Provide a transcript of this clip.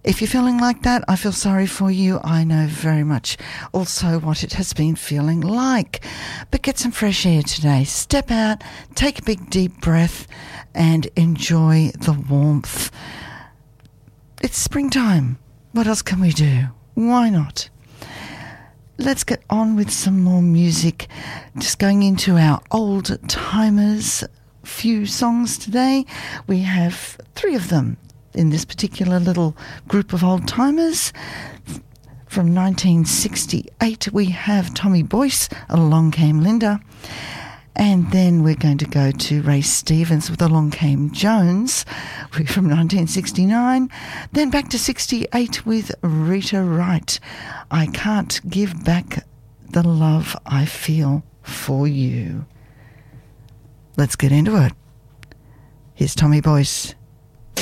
If you're feeling like that, I feel sorry for you. I know very much also what it has been feeling like. But get some fresh air today. Step out, take a big deep breath and enjoy the warmth. It's springtime. What else can we do? Why not? Let's get on with some more music. Just going into our old timers few songs today. We have 3 of them in this particular little group of old timers. From 1968 we have Tommy Boyce, Along Came Linda, and then we're going to go to Ray Stevens with Along Came Jones from 1969, then back to 68 with Rita Wright, I Can't Give Back the Love I Feel for You. Let's get into it. Here's Tommy Boyce.